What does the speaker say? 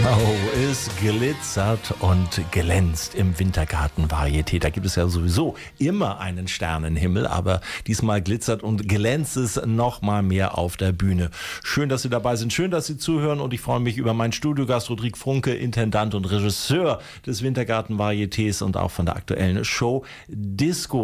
Oh, es glitzert und glänzt im Wintergarten Varieté. Da gibt es ja sowieso immer einen Sternenhimmel, aber diesmal glitzert und glänzt es noch mal mehr auf der Bühne. Schön, dass Sie dabei sind, schön, dass Sie zuhören und ich freue mich über meinen Studiogast Rodrigue Funke, Intendant und Regisseur des Wintergarten Varietés und auch von der aktuellen Show Disco.